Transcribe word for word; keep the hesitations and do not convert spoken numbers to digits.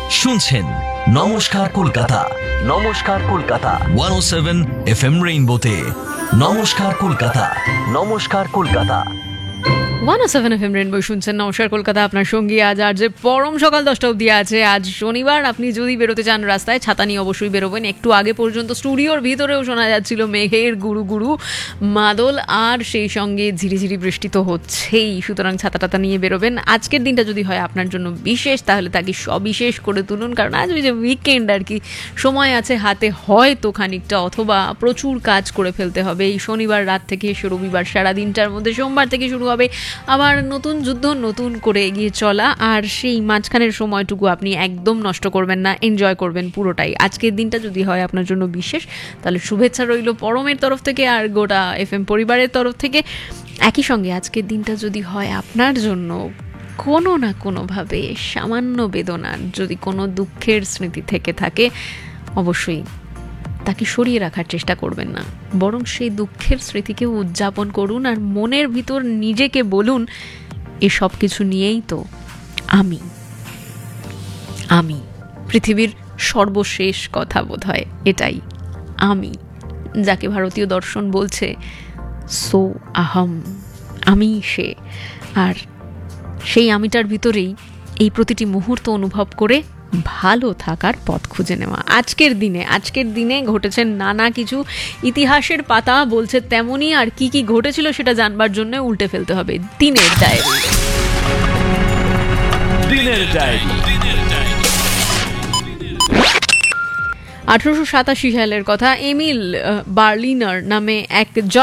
শুনছেন নমস্কার কলকাতা। নমস্কার কলকাতা একশো সাত এফ এম রেইনবোতে। নমস্কার কলকাতা। নমস্কার কলকাতা ওয়ান ও সেভেন এফ এম রেইনবো শুনছেন। নমস্কার কলকাতা, আপনার সঙ্গী আজ আর যে পরম সকাল দশটা অবধি আছে। আজ শনিবার, আপনি যদি বেরোতে চান রাস্তায় ছাতা নিয়ে অবশ্যই বেরোবেন। একটু আগে পর্যন্ত স্টুডিওর ভিতরেও শোনা যাচ্ছিল মেঘের গুরু গুরু মাদল, আর সেই সঙ্গে ঝিরিঝিরি বৃষ্টি তো হচ্ছেই। সুতরাং ছাতা টাতা নিয়ে বেরোবেন। আজকের দিনটা যদি হয় আপনার জন্য বিশেষ, তাহলে তাকে সবিশেষ করে তুলুন, কারণ আজ ওই যে উইকেন্ড আর কি, সময় আছে হাতে হয়তো খানিকটা, অথবা প্রচুর কাজ করে ফেলতে হবে। এই শনিবার রাত থেকে রবিবার সারা দিনটার মধ্যে সোমবার থেকে শুরু হবে আবার নতুন যুদ্ধ, নতুন করে এগিয়ে চলা। আর সেই মাঝখানের সময়টুকু আপনি একদম নষ্ট করবেন না, এনজয় করবেন পুরোটাই। আজকের দিনটা যদি হয় আপনার জন্য বিশেষ, তাহলে শুভেচ্ছা রইল পরমের তরফ থেকে আর গোটা এফ এম পরিবারের তরফ থেকে। একই সঙ্গে আজকের দিনটা যদি হয় আপনার জন্য কোনো না কোনোভাবে সামান্য বেদনার, যদি কোনো দুঃখের স্মৃতি থেকে থাকে, অবশ্যই তাকে সরিয়ে রাখার চেষ্টা করবেন না, বরং সেই দুঃখের স্মৃতিকে উদযাপন করুন। আর মনের ভিতর নিজেকে বলুন, এসব কিছু নিয়েই তো আমি আমি পৃথিবীর সর্বশেষ কথা বোধ হয় এটাই, আমি, যাকে ভারতীয় দর্শন বলছে সো আহম, আমি সে। আর সেই আমিটার ভিতরেই এই প্রতিটি মুহূর্ত অনুভব করে ভালো থাকার পথ খুঁজে নেওয়া। আজকের দিনে আজকের দিনে ঘটেছে নানা কিছু, ইতিহাসের পাতা বলছে তেমনই। আর কি কি ঘটেছিল সেটা জানবার জন্য উল্টে ফেলতে হবে দিনের ডায়েরি। দিনের ডায়েরি। আঠারোশো সাতাশি সালের কথা। এমিল বার্লিনার নামে এক